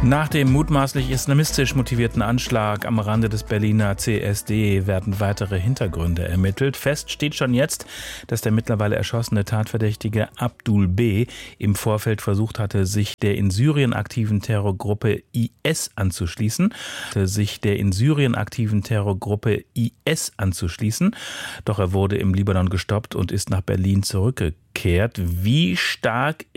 Nach dem mutmaßlich islamistisch motivierten Anschlag am Rande des Berliner CSD werden weitere Hintergründe ermittelt. Fest steht schon jetzt, dass der mittlerweile erschossene Tatverdächtige Abdul B. im Vorfeld versucht hatte, sich der in Syrien aktiven Terrorgruppe IS anzuschließen. Doch er wurde im Libanon gestoppt und ist nach Berlin zurückgekehrt. Wie stark